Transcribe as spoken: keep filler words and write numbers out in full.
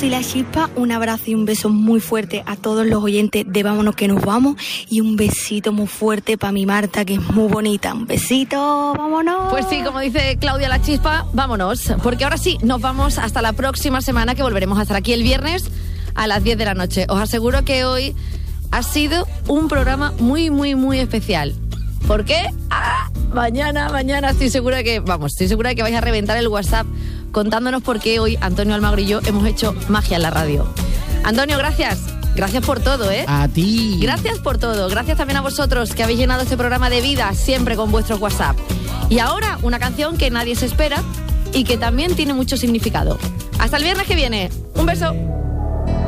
soy La Chispa, un abrazo y un beso muy fuerte a todos los oyentes de Vámonos que nos vamos y un besito muy fuerte para mi Marta, que es muy bonita. Un besito, vámonos. Pues sí, como dice Claudia La Chispa, vámonos, porque ahora sí, nos vamos hasta la próxima semana, que volveremos a estar aquí el viernes a las diez de la noche. Os aseguro que hoy ha sido un programa muy, muy, muy especial. ¿Por qué? ¡Ah! Mañana, mañana estoy segura de que, vamos, estoy segura de que vais a reventar el WhatsApp contándonos por qué hoy Antonio Almagro y yo hemos hecho magia en la radio. Antonio, gracias. Gracias por todo, ¿eh? A ti. Gracias por todo. Gracias también a vosotros que habéis llenado este programa de vida siempre con vuestros WhatsApp. Y ahora, una canción que nadie se espera y que también tiene mucho significado. Hasta el viernes que viene. Un beso.